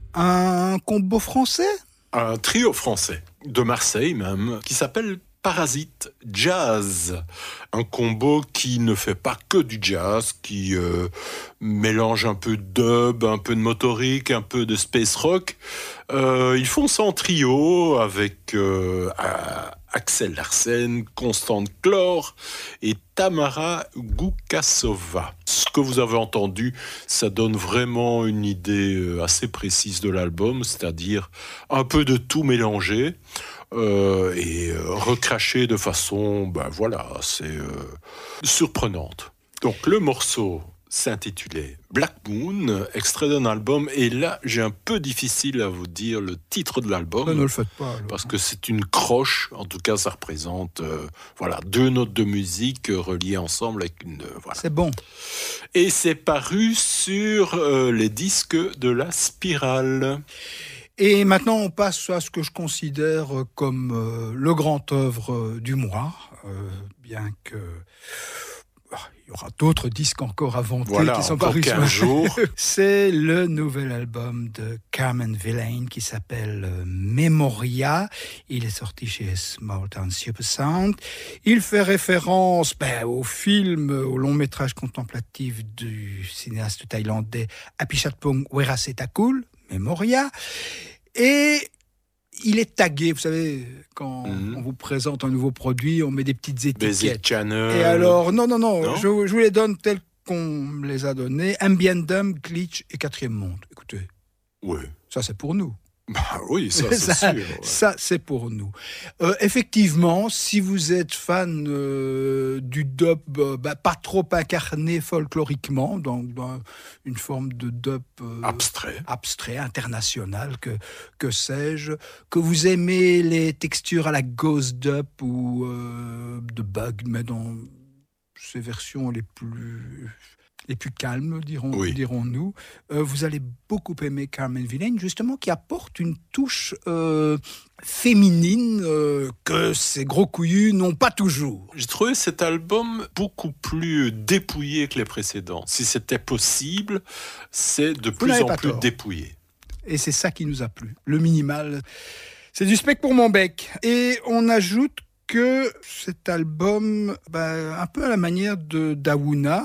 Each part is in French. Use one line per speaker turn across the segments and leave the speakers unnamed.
Un combo français?
Un trio français, de Marseille même, qui s'appelle Parasite Jazz. Un combo qui ne fait pas que du jazz, qui mélange un peu de dub, un peu de motorique, un peu de space rock. Ils font ça en trio avec Axel Larsen, Constante Clore et Tamara Gukasova. Ce que vous avez entendu, ça donne vraiment une idée assez précise de l'album, c'est-à-dire un peu de tout mélangé. Et recraché de façon, assez surprenante. Donc le morceau s'intitulait Black Moon, extrait d'un album, et là j'ai un peu difficile à vous dire le titre de l'album.
Ne le faites pas. Alors.
Parce que c'est une croche, en tout cas ça représente deux notes de musique reliées ensemble avec une...
C'est bon.
Et c'est paru sur les disques de la Spirale.
Et maintenant, on passe à ce que je considère comme le grand œuvre du mois, bien que il y aura d'autres disques encore inventés qui sont parus
un jour.
C'est le nouvel album de Carmen Villain qui s'appelle Memoria. Il est sorti chez Small Town Supersound. Il fait référence au film, au long métrage contemplatif du cinéaste thaïlandais Apichatpong Weerasethakul, Memoria. Et il est tagué, vous savez, quand on vous présente un nouveau produit, on met des petites étiquettes. Et alors, non, je vous les donne telles qu'on me les a données. Ambiendum, Glitch et Quatrième Monde. Écoutez, ça c'est pour nous.
Oui, ça c'est sûr. Ouais.
Ça, c'est pour nous. Effectivement, si vous êtes fan du dub, pas trop incarné folkloriquement, dans une forme de dub abstrait, international, que sais-je, que vous aimez les textures à la ghost dub ou de bug, mais dans ces versions les plus calmes, dirons-nous. Vous allez beaucoup aimer Carmen Villain, justement, qui apporte une touche féminine que ces gros couillus n'ont pas toujours.
J'ai trouvé cet album beaucoup plus dépouillé que les précédents. Si c'était possible, c'est de plus en plus dépouillé.
Et c'est ça qui nous a plu. Le minimal, c'est du spec pour mon bec. Et on ajoute que cet album, un peu à la manière de Dawuna,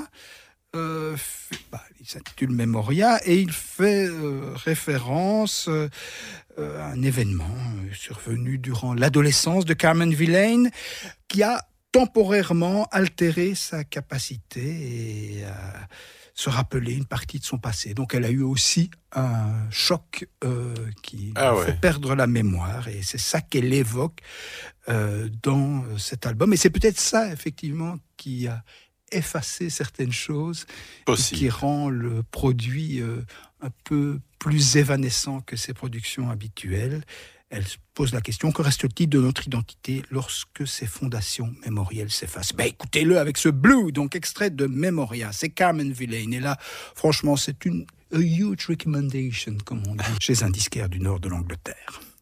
il s'intitule Memoria et il fait référence à un événement survenu durant l'adolescence de Carmen Villain qui a temporairement altéré sa capacité à se rappeler une partie de son passé. Donc elle a eu aussi un choc qui fait perdre la mémoire et c'est ça qu'elle évoque dans cet album. Et c'est peut-être ça, effectivement, qui a effacer certaines choses qui rend le produit un peu plus évanescent que ses productions habituelles. Elle se pose la question, que reste-t-il de notre identité lorsque ces fondations mémorielles s'effacent ? Écoutez-le avec ce Blue, donc extrait de Memoria, c'est Carmen Villain. Et là, franchement, c'est une huge recommendation, comme on dit, chez un disquaire du nord de l'Angleterre.